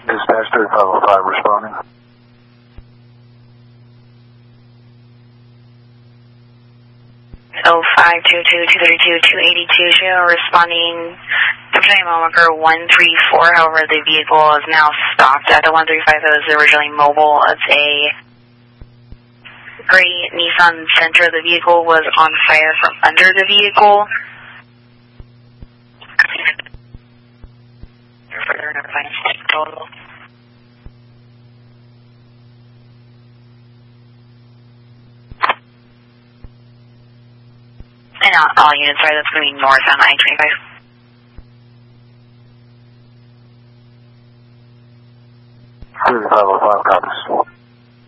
Dispatch 3505 responding. Oh, 522-232-282, responding Company Momaker 134. However, the vehicle is now stopped at the 135 that was originally mobile. It's a gray Nissan Sentra. The vehicle was on fire from under the vehicle. Further notifying total. And all units, sorry, that's going to be north on I-25. Five copies.